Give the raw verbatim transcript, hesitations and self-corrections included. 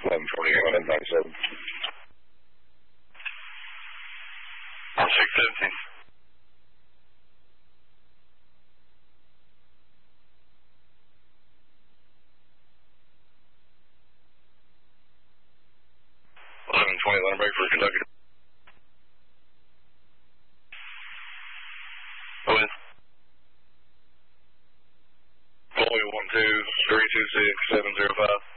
eleven forty-eight, eleven ninety-seven. six seventeen. eleven twenty, let him break for Kentucky. Go in. Boy one two three two six seven zero five.